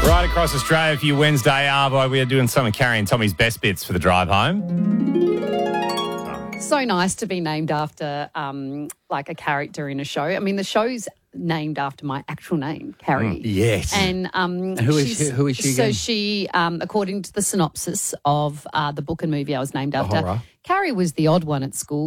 Right across Australia for your Wednesday Arvo, we are doing some of Carrie and Tommy's best bits for the drive home. So nice to be named after like a character in a show. I mean, the show's named after my actual name, Carrie. Yes. And who is she So again? she, according to the synopsis of the book and movie I was named after, horror. Carrie was the odd one at school.